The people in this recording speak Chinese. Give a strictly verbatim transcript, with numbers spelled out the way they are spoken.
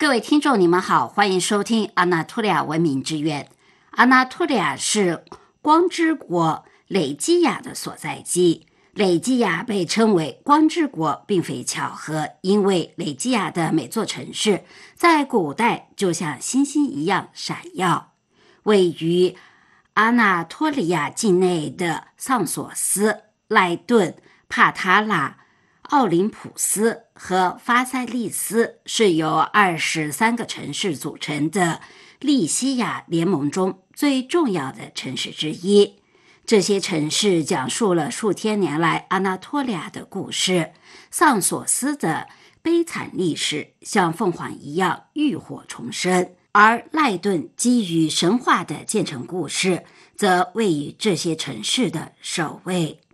各位听众，你们好，欢迎收听阿纳托利亚文明之源。阿纳托利亚是光之国累基亚的所在地。累基亚被称为光之国，并非巧合，因为累基亚的每座城市在古代就像星星一样闪耀。位于阿纳托利亚境内的桑索斯、赖顿、帕塔拉、奥林普斯和法塞利斯是由二十三个城市组成的利西亚联盟中最重要的城市之一。这些城市讲述了数千年来阿纳托利亚的故事。桑索斯的悲惨历史像凤凰一样浴火重生，而赖顿基于神话的建成故事则位于这些城市的首位。